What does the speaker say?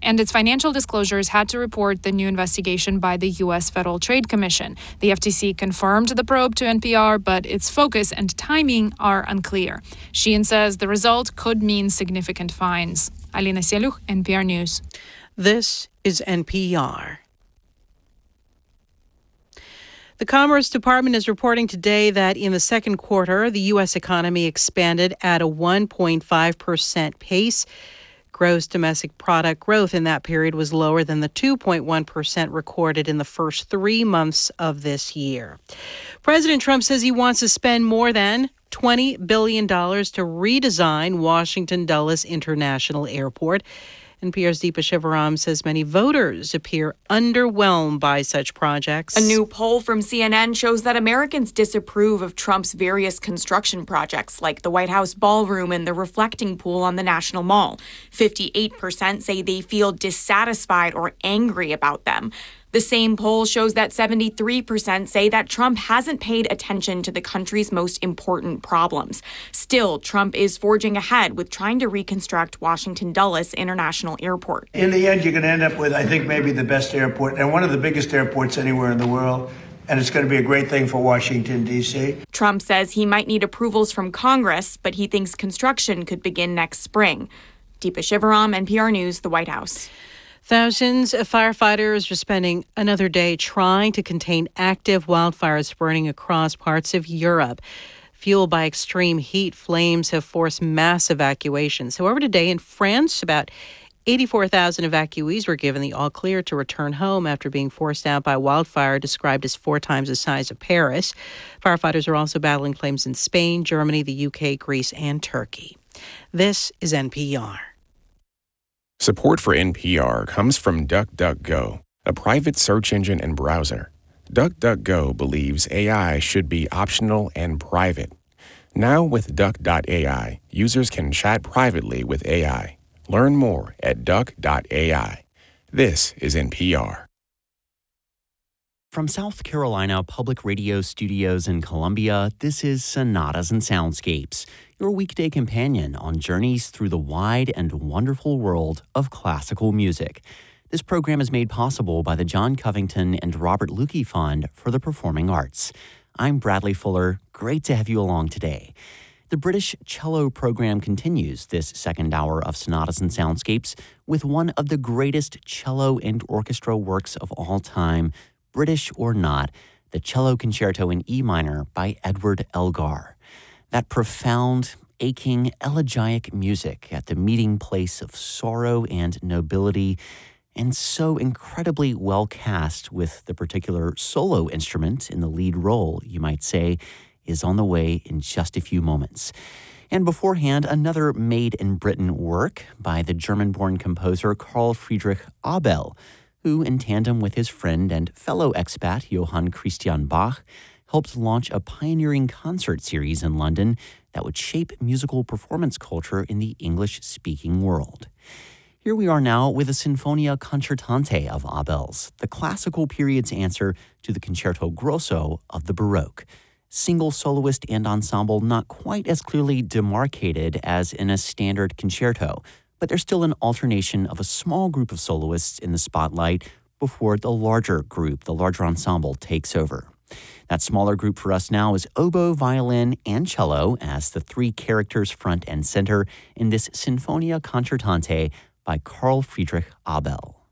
and its financial disclosures had to report the new investigation by the U.S. Federal Trade Commission. The FTC confirmed the probe to NPR, but its focus and timing are unclear. Sheehan says the result could mean significant fines. Alina Seluch, NPR News. This is NPR. The Commerce Department is reporting today that in the second quarter, the U.S. economy expanded at a 1.5% pace. Gross domestic product growth in that period was lower than the 2.1% recorded in the first 3 months of this year. President Trump says he wants to spend more than $20 billion to redesign Washington Dulles International Airport. NPR's Deepa Shivaram says many voters appear underwhelmed by such projects. A new poll from CNN shows that Americans disapprove of Trump's various construction projects, like the White House ballroom and the reflecting pool on the National Mall. 58% say they feel dissatisfied or angry about them. The same poll shows that 73% say that Trump hasn't paid attention to the country's most important problems. Still, Trump is forging ahead with trying to reconstruct Washington Dulles International Airport. In the end, you're going to end up with, I think, maybe the best airport and one of the biggest airports anywhere in the world. And it's going to be a great thing for Washington, D.C. Trump says he might need approvals from Congress, but he thinks construction could begin next spring. Deepa Shivaram, NPR News, the White House. Thousands of firefighters are spending another day trying to contain active wildfires burning across parts of Europe. Fueled by extreme heat, flames have forced mass evacuations. However, today in France, about 84,000 evacuees were given the all-clear to return home after being forced out by wildfire described as 4 times the size of Paris. Firefighters are also battling flames in Spain, Germany, the UK, Greece, and Turkey. This is NPR. Support for NPR comes from DuckDuckGo, a private search engine and browser. DuckDuckGo believes AI should be optional and private. Now with Duck.ai, users can chat privately with AI. Learn more at Duck.ai. This is NPR. From South Carolina Public Radio Studios in Columbia, this is Sonatas and Soundscapes, your weekday companion on journeys through the wide and wonderful world of classical music. This program is made possible by the John Covington and Robert Lukey Fund for the Performing Arts. I'm Bradley Fuller. Great to have you along today. The British Cello program continues this second hour of Sonatas and Soundscapes with one of the greatest cello and orchestra works of all time, British or not, the Cello Concerto in E minor by Edward Elgar. That profound, aching, elegiac music at the meeting place of sorrow and nobility, and so incredibly well cast with the particular solo instrument in the lead role, you might say, is on the way in just a few moments. And beforehand, another Made in Britain work by the German-born composer Carl Friedrich Abel, who, in tandem with his friend and fellow expat Johann Christian Bach, helped launch a pioneering concert series in London that would shape musical performance culture in the English-speaking world. Here we are now with a Sinfonia Concertante of Abel's, the classical period's answer to the Concerto Grosso of the Baroque. Single soloist and ensemble not quite as clearly demarcated as in a standard concerto, but there's still an alternation of a small group of soloists in the spotlight before the larger group, the larger ensemble, takes over. That smaller group for us now is oboe, violin, and cello as the 3 characters front and center in this Sinfonia Concertante by Carl Friedrich Abel.